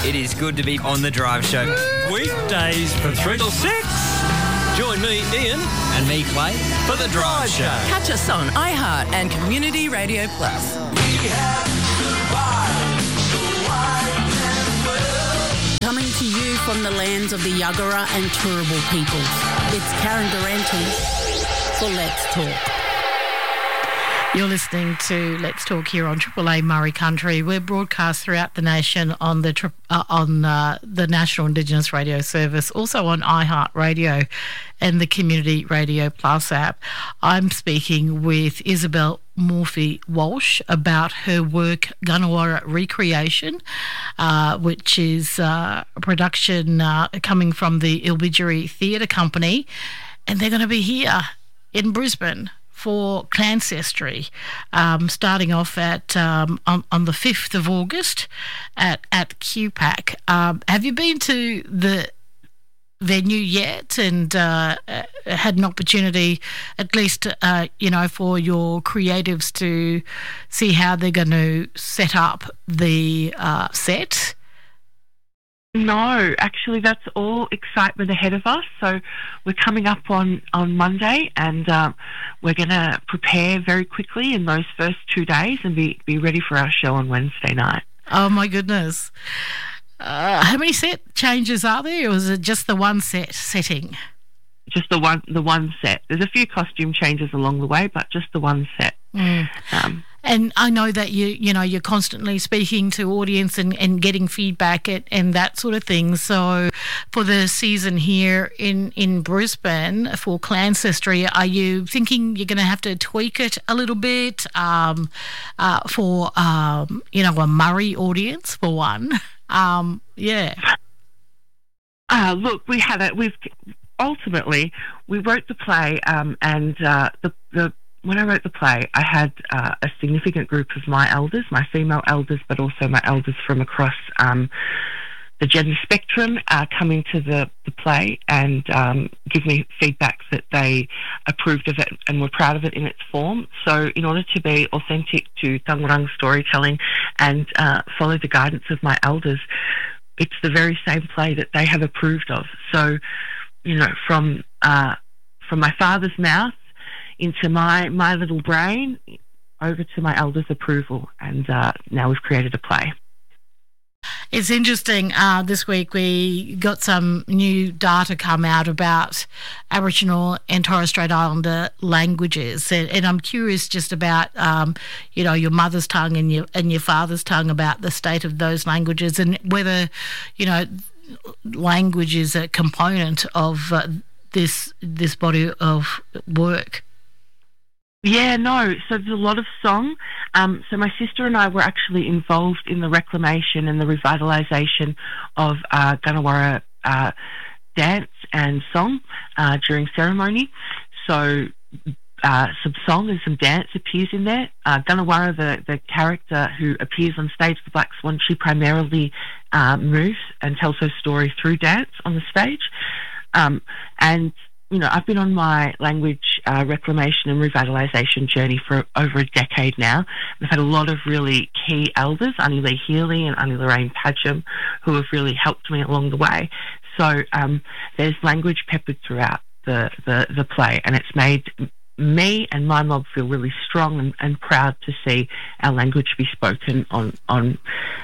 It is good to be on The Drive Show. Weekdays from 3 till 6. Join me, Ian. And me, Clay, for The Drive Show. Catch us on iHeart and Community Radio Plus. Coming to you from the lands of the Yagara and Turrbal peoples, it's Karen Durante for Let's Talk. You're listening to Let's Talk here on Triple A Murray Country. We're broadcast throughout the nation on the National Indigenous Radio Service, also on iHeartRadio and the Community Radio Plus app. I'm speaking with Isabel Morphy-Walsh about her work Gunawarra Recreation, which is a production coming from the Ilbidjeri Theatre Company, and they're going to be here in Brisbane for Clancestry, starting off at on the 5th of August at QPAC. Have you been to the venue yet and had an opportunity, at least, for your creatives to see how they're going to set up the set? No, actually, that's all excitement ahead of us. So we're coming up on Monday, and we're going to prepare very quickly in those first 2 days and be ready for our show on Wednesday night. Oh, my goodness. How many set changes are there, or is it just the one setting? Just the one set. There's a few costume changes along the way, but just the one set. And I know that you're constantly speaking to audience and getting feedback and that sort of thing. So for the season here in Brisbane for Clancestry, are you thinking you're going to have to tweak it a little bit for a Murray audience for one? Look, ultimately we wrote the play, and when I wrote the play, I had a significant group of my elders, my female elders, but also my elders from across the gender spectrum coming to the play and give me feedback that they approved of it and were proud of it in its form. So in order to be authentic to Tangurang storytelling and follow the guidance of my elders, it's the very same play that they have approved of. So, from my father's mouth into my little brain, over to my elders' approval, and now we've created a play. It's interesting. This week we got some new data come out about Aboriginal and Torres Strait Islander languages, and I'm curious just about your mother's tongue and your father's tongue, about the state of those languages and whether language is a component of this body of work. Yeah, no. So there's a lot of song. So my sister and I were actually involved in the reclamation and the revitalisation of Gunawarra dance and song during ceremony. So some song and some dance appears in there. Gunawarra, the character who appears on stage, the Black Swan, she primarily moves and tells her story through dance on the stage. And I've been on my language reclamation and revitalisation journey for over a decade now. I've had a lot of really key elders, Annie Lee Healy and Annie Lorraine Padgham, who have really helped me along the way. So there's language peppered throughout the play, and it's made me and my mob feel really strong and proud to see our language be spoken on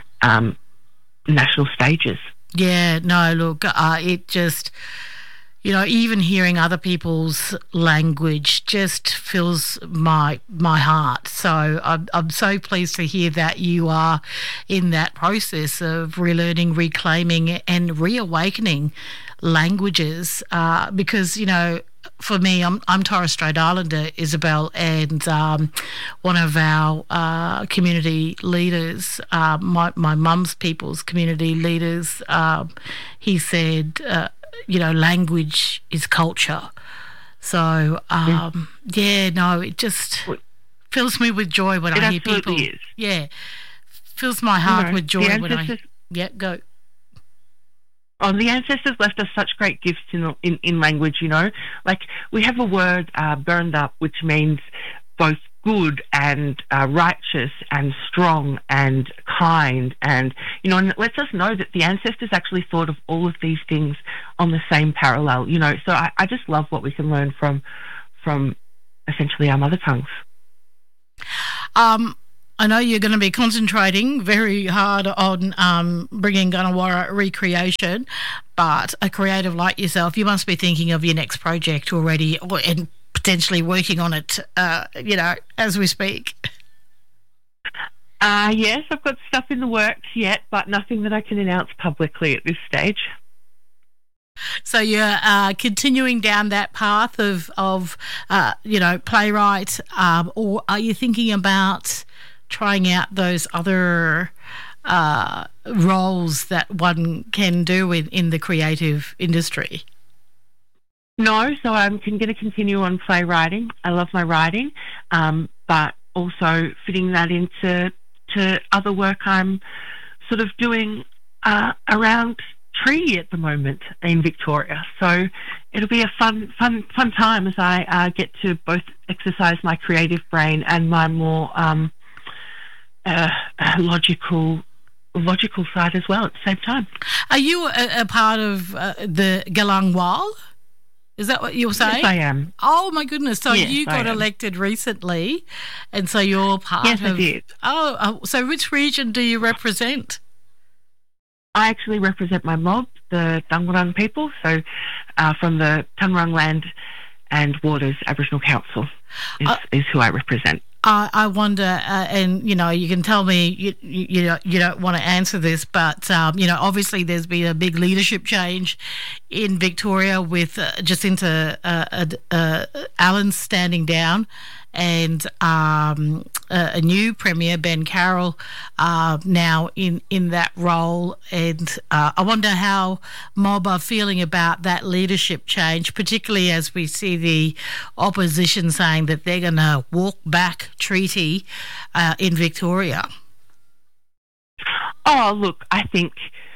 national stages. Yeah, no, look, it just... even hearing other people's language just fills my heart. So I'm so pleased to hear that you are in that process of relearning, reclaiming and reawakening languages because, for me, I'm Torres Strait Islander, Isabel, and one of our community leaders, my mum's people's community leaders, he said... language is culture. So, it just fills me with joy when I hear people. Is. Yeah, fills my heart with joy when I... Yeah, go. Oh, the ancestors left us such great gifts in language, Like, we have a word, burned up, which means both good and righteous and strong and kind, and and it lets us know that the ancestors actually thought of all of these things on the same parallel. So I just love what we can learn from essentially our mother tongues. I know you're going to be concentrating very hard on bringing Gunawarra recreation, but a creative like yourself, you must be thinking of your next project already, and potentially working on it, as we speak. Yes, I've got stuff in the works yet, but nothing that I can announce publicly at this stage. So you're continuing down that path of playwright, or are you thinking about trying out those other roles that one can do in the creative industry? No, so I'm going to continue on playwriting. I love my writing, but also fitting that into other work I'm sort of doing around treaty at the moment in Victoria. So it'll be a fun time as I get to both exercise my creative brain and my more logical side as well at the same time. Are you a part of the Galang Wal? Is that what you're saying? Yes, I am. Oh, my goodness. So yes, you got elected recently, and so you're part of... Yes, I did. Oh, so which region do you represent? I actually represent my mob, the Dangurung people, so from the Taungurung Land and Waters Aboriginal Council is who I represent. I wonder, and you can tell me you don't want to answer this, but obviously there's been a big leadership change in Victoria with Jacinta Allen standing down, and a new Premier, Ben Carroll, now in that role. And I wonder how mob are feeling about that leadership change, particularly as we see the opposition saying that they're going to walk back treaty in Victoria. Oh, look, I think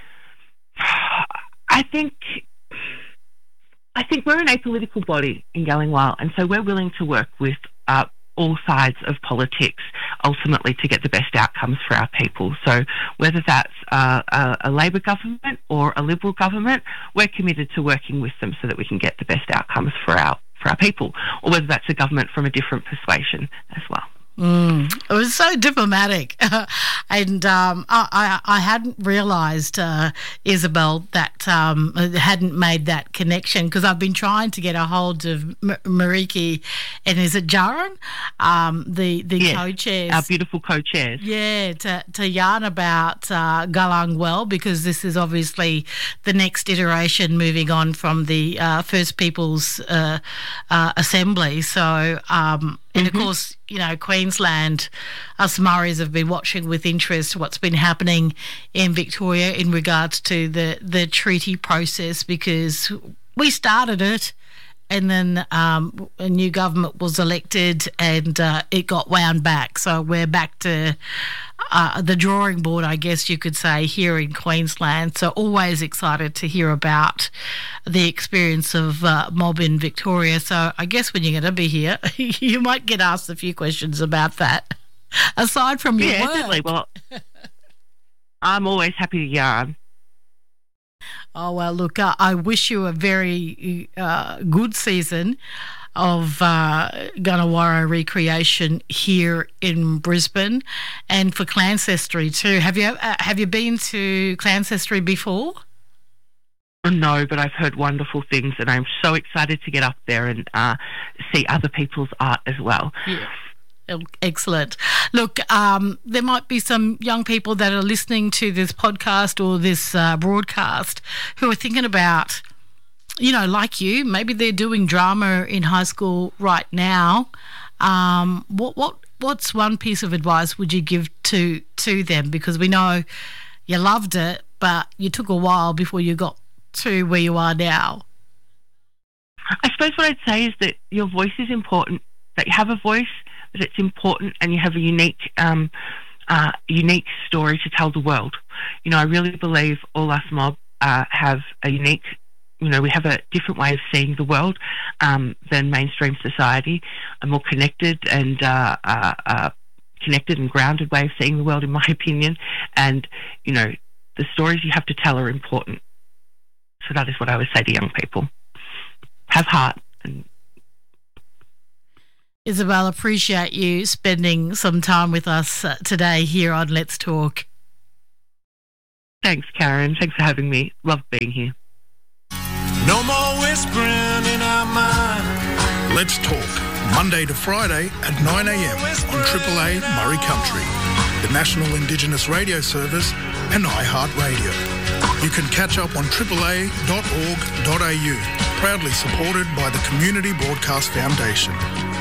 we're an apolitical body in Galingwal, and so we're willing to work with all sides of politics ultimately to get the best outcomes for our people. So whether that's a Labor government or a Liberal government, we're committed to working with them so that we can get the best outcomes for our people, or whether that's a government from a different persuasion as well. It was so diplomatic, and I hadn't realised, Isabel, that hadn't made that connection, because I've been trying to get a hold of Mariki, and is it Jaron, the yes, co-chairs, our beautiful co-chairs, to yarn about Galang Well, because this is obviously the next iteration moving on from the First Peoples Assembly. So. And, of course, Queensland, us Murrays have been watching with interest what's been happening in Victoria in regards to the treaty process, because we started it and then a new government was elected and it got wound back. So we're back to the drawing board, I guess you could say, here in Queensland. So always excited to hear about the experience of mob in Victoria. So I guess when you're going to be here, you might get asked a few questions about that, aside from your work. Definitely. Well, I'm always happy to yarn. Oh, well, look, I wish you a very good season of Gunawarra recreation here in Brisbane, and for Clancestry too. Have you been to Clancestry before? No, but I've heard wonderful things, and I'm so excited to get up there and see other people's art as well. Yeah. Excellent. Look, there might be some young people that are listening to this podcast or this broadcast who are thinking about, like you, maybe they're doing drama in high school right now. What's one piece of advice would you give to them? Because we know you loved it, but you took a while before you got to where you are now. I suppose what I'd say is that your voice is important, that you have a voice, that it's important, and you have a unique story to tell the world. I really believe all us mob have a unique we have a different way of seeing the world than mainstream society, a more connected and grounded way of seeing the world, in my opinion. And, the stories you have to tell are important. So that is what I would say to young people. Have heart. Isabel, appreciate you spending some time with us today here on Let's Talk. Thanks, Karen. Thanks for having me. Love being here. No more whispering in our mind. Let's Talk, Monday to Friday at 9 a.m. on Triple A Murray Country, the National Indigenous Radio Service and iHeartRadio. You can catch up on AAA.org.au, proudly supported by the Community Broadcast Foundation.